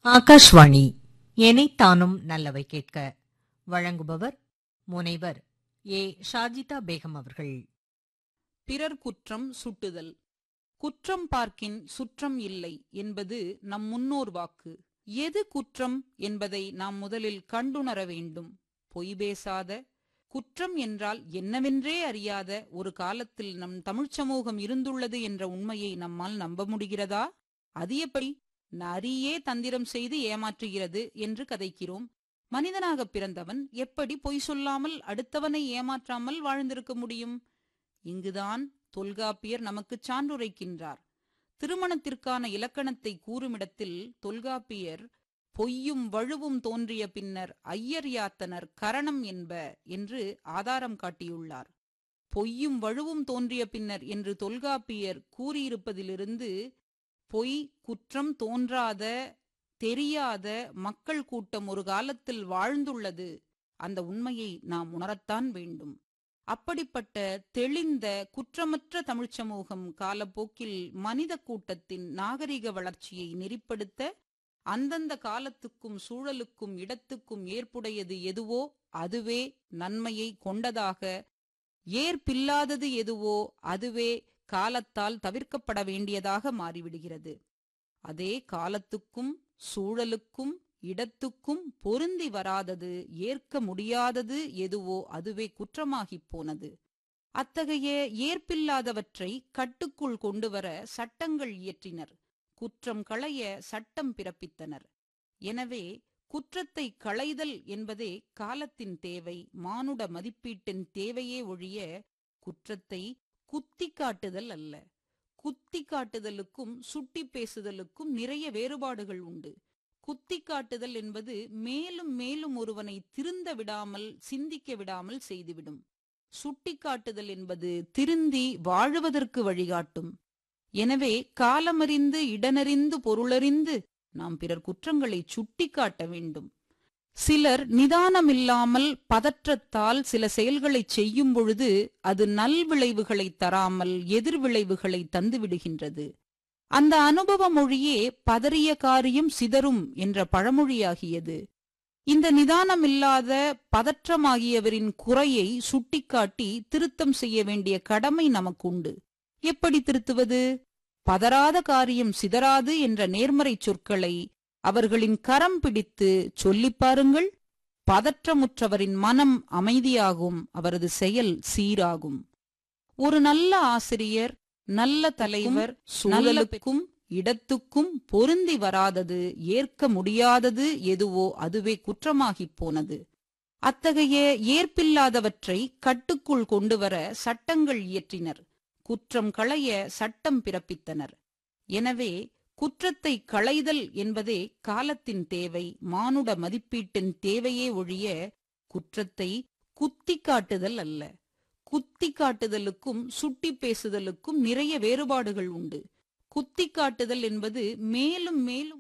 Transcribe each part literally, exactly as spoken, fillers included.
ஆகாஷ்வாணி எனைத்தானும் நல்லவை கேட்க வழங்குபவர் முனைவர் ஏ ஷாஜிதா பேகம் அவர்கள். பிறர் குற்றம் சுட்டுதல். குற்றம் பார்க்கின் சுற்றம் இல்லை என்பது நம் முன்னோர் வாக்கு. எது குற்றம் என்பதை நாம் முதலில் கண்டுணர வேண்டும். பொய் பேசாத, குற்றம் என்றால் என்னவென்றே அறியாத ஒரு காலத்தில் நம் தமிழ்ச் சமூகம் இருந்துள்ளது என்ற உண்மையை நம்மால் நம்ப முடிகிறதா? அது எப்படி? நரியே தந்திரம் செய்து ஏமாற்றுகிறது என்று கதைக்கிறோம். மனிதனாக பிறந்தவன் எப்படி பொய் சொல்லாமல் அடுத்தவனை ஏமாற்றாமல் வாழ்ந்திருக்க முடியும்? இங்குதான் தொல்காப்பியர் நமக்கு சான்றுரைக்கின்றார். திருமணத்திற்கான இலக்கணத்தை கூறுமிடத்தில் தொல்காப்பியர் பொய்யும் வழுவும் தோன்றிய பின்னர் ஐயர் யாத்தனர் கரணம் என்ப என்று ஆதாரம் காட்டியுள்ளார். பொய்யும் வழுவும் தோன்றிய பின்னர் என்று தொல்காப்பியர் கூறியிருப்பதிலிருந்து பொய் குற்றம் தோன்றாத தெரியாத மக்கள் கூட்டம் ஒரு காலத்தில் வாழ்ந்துள்ளது, அந்த உண்மையை நாம் உணரத்தான் வேண்டும். அப்படிப்பட்ட தெளிந்த குற்றமற்ற தமிழ்ச் சமூகம் காலப்போக்கில் மனித கூட்டத்தின் நாகரிக வளர்ச்சியை நெறிப்படுத்த அந்தந்த காலத்துக்கும் சூழலுக்கும் இடத்துக்கும் ஏற்புடையது எதுவோ அதுவே நன்மையை கொண்டதாக, ஏற்பில்லாதது எதுவோ அதுவே காலத்தால் தவிர்க்கப்பட வேண்டியதாக மாறிவிடுகிறது. அதே காலத்துக்கும் சூழலுக்கும் இடத்துக்கும் பொருந்தி வராதது, ஏற்க முடியாதது எதுவோ அதுவே குற்றமாகிப் போனது. அத்தகைய ஏற்பில்லாதவற்றை கட்டுக்குள் கொண்டுவர சட்டங்கள் இயற்றினர். குற்றம் களைய சட்டம் பிறப்பித்தனர். எனவே குற்றத்தை களைதல் என்பதே காலத்தின் தேவை, மானுட மதிப்பீட்டின் தேவையே ஒழிய குற்றத்தை குத்தி காட்டுதல் அல்ல. குத்தி காட்டுதலுக்கும் சுட்டி பேசுதலுக்கும் நிறைய வேறுபாடுகள் உண்டு. குத்தி காட்டுதல் என்பது மேலும் மேலும் ஒருவனை திருந்த விடாமல் சிந்திக்க விடாமல் செய்துவிடும். சுட்டி காட்டுதல் என்பது திருந்தி வாழுவதற்கு வழிகாட்டும். எனவே காலமறிந்து இடனறிந்து பொருளறிந்து நாம் பிறர் குற்றங்களை சுட்டி காட்ட வேண்டும். சிலர் நிதானமில்லாமல் பதற்றத்தால் சில செயல்களை செய்யும் பொழுது அது நல்விளைவுகளை தராமல் எதிர்விளைவுகளை தந்துவிடுகின்றது. அந்த அனுபவ மொழியே பதறிய காரியம் சிதறும் என்ற பழமொழியாகியது. இந்த நிதானமில்லாத பதற்றமாகியவரின் குறையை சுட்டிக்காட்டி திருத்தம் செய்ய வேண்டிய கடமை நமக்குண்டு. எப்படி திருத்துவது? பதறாத காரியம் சிதறாது என்ற நேர்மறை சொற்களை அவர்களின் கரம் பிடித்து சொல்லி பாருங்கள். பதற்றமுற்றவரின் மனம் அமைதியாகும், அவரது செயல் சீராகும். ஒரு நல்ல ஆசிரியர், நல்ல தலைவர் சூழலுக்கும் இடத்துக்கும் பொருந்தி வராதது, ஏற்க முடியாதது எதுவோ அதுவே குற்றமாகிப் போனது. அத்தகைய ஏற்பில்லாதவற்றை கட்டுக்குள் கொண்டுவர சட்டங்கள் இயற்றினர். குற்றம் களைய சட்டம் பிறப்பித்தனர். எனவே குற்றத்தை களைதல் என்பதே காலத்தின் தேவை, மானுட மதிப்பீட்டின் தேவையே ஒழிய குற்றத்தை குத்தி காட்டுதல் அல்ல. குத்தி காட்டுதலுக்கும் சுட்டி பேசுதலுக்கும் நிறைய வேறுபாடுகள் உண்டு. குத்தி காட்டுதல் என்பது மேலும் மேலும்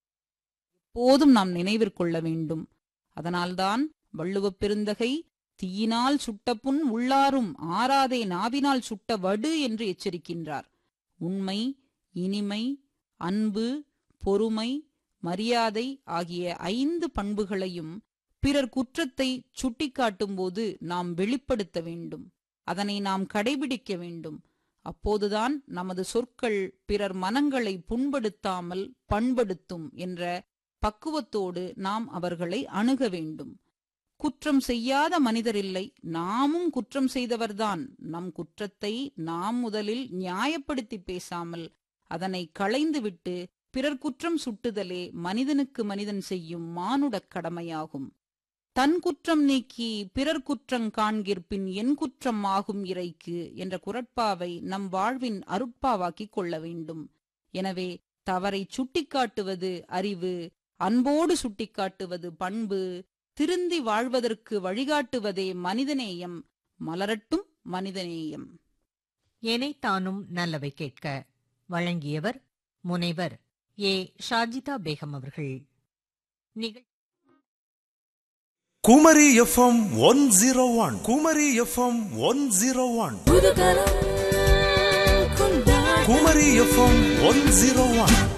எப்போதும் நாம் நினைவிற்கொள்ள வேண்டும். அதனால்தான் வள்ளுவப் பெருந்தகை தீயினால் சுட்ட புண் உள்ளாரும் ஆறாதே நாவினால் சுட்ட வடு என்று எச்சரிக்கின்றார். உண்மை, இனிமை, அன்பு, பொறுமை, மரியாதை ஆகிய ஐந்து பண்புகளையும் பிறர் குற்றத்தை சுட்டிக்காட்டும் போது நாம் வெளிப்படுத்த வேண்டும். அதனை நாம் கடைபிடிக்க வேண்டும். அப்போதுதான் நமது சொற்கள் பிறர் மனங்களை புண்படுத்தாமல் பண்படுத்தும் என்ற பக்குவத்தோடு நாம் அவர்களை அணுக வேண்டும். குற்றம் செய்யாத மனிதரில்லை, நாமும் குற்றம் செய்தவர்தான். நம் குற்றத்தை நாம் முதலில் நியாயப்படுத்தி பேசாமல் அதனை களைந்துவிட்டு பிறர் குற்றம் சுட்டுதலே மனிதனுக்கு மனிதன் செய்யும் மானுடக் கடமையாகும். தன் குற்றம் நீக்கி பிறர் குற்றங் காண்கிற்பின் என் குற்றம் ஆகும் இறைக்கு என்ற குறட்பாவை நம் வாழ்வின் அருட்பாவாக்கிக் கொள்ள வேண்டும். எனவே தவறை சுட்டிக்காட்டுவது அறிவு, அன்போடு சுட்டிக்காட்டுவது பண்பு, திருந்தி வாழ்வதற்கு வழிகாட்டுவதே மனிதநேயம். மலரட்டும் மனிதநேயம். எனைத்தானும் நல்லவை கேட்க வழங்கியவர் முனைவர் ஏ ஷாஜிதா பேகம் அவர்கள். Kumari FM one zero one Kumari FM one zero one Kumari FM one zero one